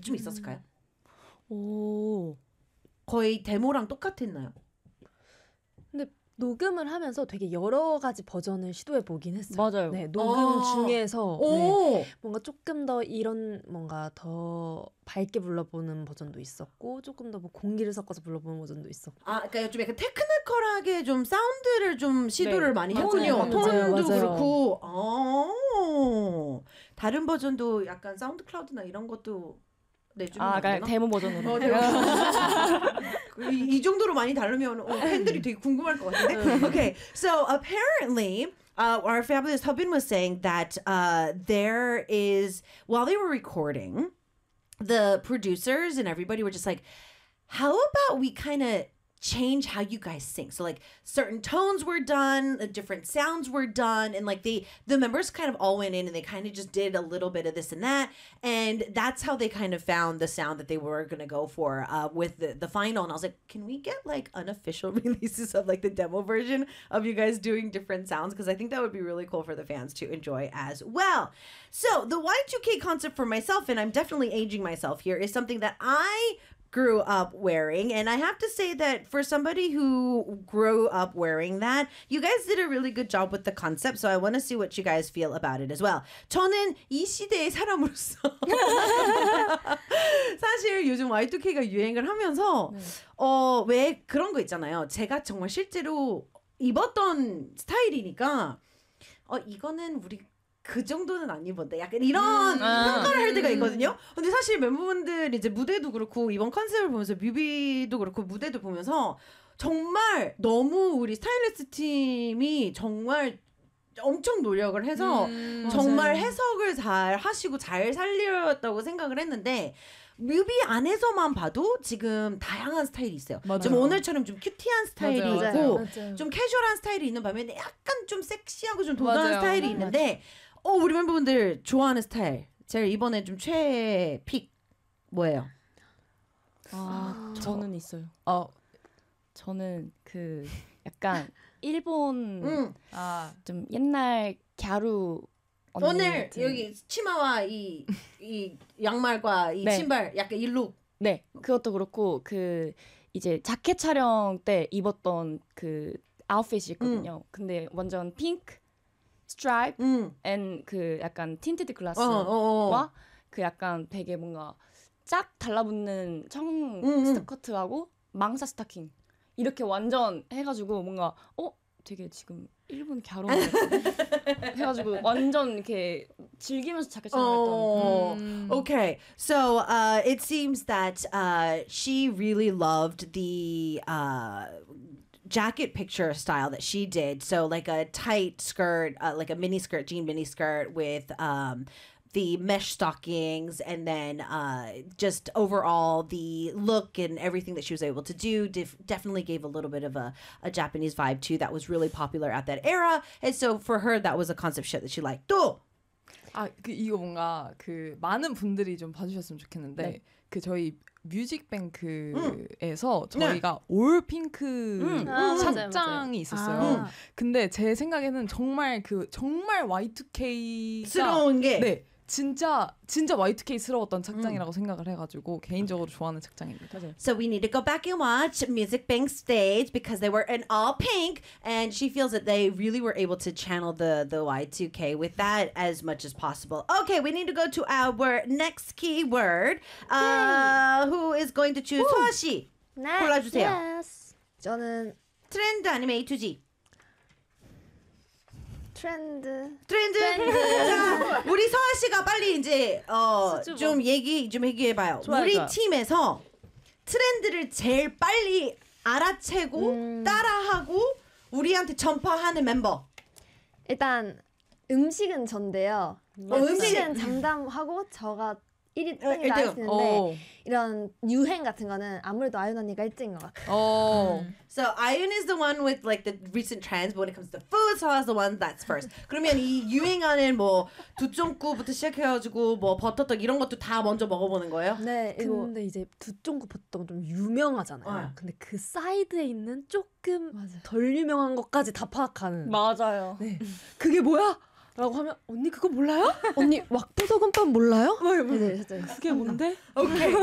좀 있었을까요? 오. 거의 데모랑 똑같았나요? 근데 녹음을 하면서 되게 여러 가지 버전을 시도해 보긴 했어요. 맞아요. 네, 녹음 중에서 네, 뭔가 조금 더 이런 뭔가 더 밝게 불러보는 버전도 있었고 조금 더 뭐 공기를 섞어서 불러보는 버전도 있었고. 아, 그러니까 좀 약간 테크니컬하게 좀 사운드를 좀 시도를 네. 많이 맞아요. 했군요. 맞아요. 톤도 맞아요. 그렇고. 다른 버전도 약간 사운드 클라우드나 이런 것도 내주면 안 되나? 그러니까 데모 버전으로. 이 정도로 많이 다르면 팬들이 되게 궁금할 것 같은데. Okay, so apparently our fabulous husband was saying that there is, while they were recording, the producers and everybody were just like, how about we kind of change how you guys sing? So like certain tones were done, different sounds were done, and like the members kind of all went in and they kind of just did a little bit of this and that, and that's how they kind of found the sound that they were gonna go for with the final. And I was like, can we get like unofficial releases of like the demo version of you guys doing different sounds? Because I think that would be really cool for the fans to enjoy as well. So the Y2K concept for myself, and I'm definitely aging myself here, is something that I grew up wearing, and I have to say that for somebody who grew up wearing that, you guys did a really good job with the concept, so I want to see what you guys feel about it as well. 저는 이 시대의 사람으로서 사실 요즘 Y2K가 유행을 하면서 왜 그런 거 있잖아요. 제가 정말 실제로 입었던 스타일이니까 이거는 우리 그 정도는 안 입었대. 약간 이런 평가를 할 때가 있거든요. 근데 사실 멤버분들 이제 무대도 그렇고 이번 컨셉을 보면서 뮤비도 그렇고 무대도 보면서 정말 너무 우리 스타일리스트 팀이 정말 엄청 노력을 해서 정말 해석을 잘 하시고 잘 살렸다고 생각을 했는데 뮤비 안에서만 봐도 지금 다양한 스타일이 있어요. 좀 오늘처럼 좀 큐티한 스타일이 있고 좀 캐주얼한 스타일이 있는 반면에 약간 좀 섹시하고 좀 도도한 스타일이 있는데 우리 멤버분들 좋아하는 스타일. 제가 이번에 좀 최애 픽 뭐예요? 저는 있어요. 저는 그 약간 일본 좀 옛날 갸루 언니 오늘 같은. 여기 치마와 이 양말과 이 신발 약간 이 룩. 네, 그것도 그렇고 그 이제 자켓 촬영 때 입었던 그 아웃핏이 있거든요. 근데 완전 핑크 스트라이프 and 그 약간 틴티드 글라스와 그 약간 되게 뭔가 쫙 달라붙는 청 스커트하고 망사 스타킹 이렇게 완전 해가지고 뭔가 되게 지금 일본 갸루 해가지고 완전 이렇게 즐기면서 자켓 촬영했던. Okay, so it seems that she really loved the jacket picture style that she did. So like a tight skirt, like a mini skirt, jean mini skirt with the mesh stockings, and then just overall the look and everything that she was able to do definitely gave a little bit of a Japanese vibe too that was really popular at that era. And so for her, that was a concept shit that she liked. 또! 이거 뭔가 그 많은 분들이 좀 봐주셨으면 좋겠는데 그 저희 뮤직뱅크에서 저희가 올 핑크 착장이 있었어요. 근데 제 생각에는 정말 Y2K가 스러운 게 진짜 Y2K스러웠던 착장이라고 생각을 해가지고 개인적으로 좋아하는 착장입니다. So we need to go back and watch Music Bank stage because they were in all pink, and she feels that they really were able to channel the Y2K with that as much as possible. Okay, we need to go to our next keyword. Who is going to choose? 소아 씨, 골라주세요. Yes. 저는 트렌드 아니면 A2G? 트렌드. 자, 우리 서아 씨가 빨리 이제 좀 얘기 좀 얘기해봐요. 우리 팀에서 트렌드를 제일 빨리 알아채고 따라하고 우리한테 전파하는 멤버. 일단 음식은 전데요. 음식은 장담하고 저가 1위 땡이 나왔는데 이런 유행 같은 거는 아무래도 아윤 언니가 1등인 것 같아요. So Ayun is the one with like the recent trends, but when it comes to food, so is the one that's first. 그러면 이 유행하는 뭐 두쫑꾸부터 시작해가지고 뭐 버터떡 이런 것도 다 먼저 먹어보는 거예요? 네. 근데 이제 두쫑꾸 버터떡은 좀 유명하잖아요. 근데 그 사이드에 있는 조금 덜 유명한 것까지 다 파악하는. 맞아요. 네. 그게 뭐야? 라고 하면 언니 그거 몰라요? 언니 왁부소금밥 몰라요? 네, 그게 뭔데? Okay.